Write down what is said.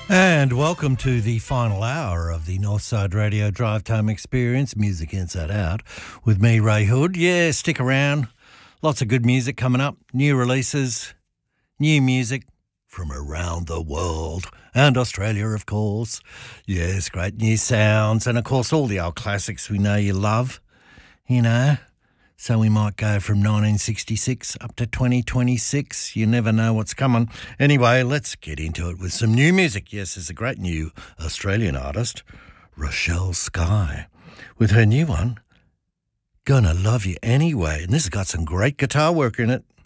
And welcome to the final hour of the Northside Radio Drive Time Experience, Music Inside Out, with me, Ray Hood. Yeah, stick around. Lots of good music coming up, new releases, new music from around the world and Australia, of course. Yes, great new sounds and, of course, all the old classics we know you love, you know. So we might go from 1966 up to 2026. You never know what's coming. Anyway, let's get into it with some new music. Yes, there's a great new Australian artist, Rochelle Skye, with her new one, Gonna Love You Anyway. And this has got some great guitar work in it.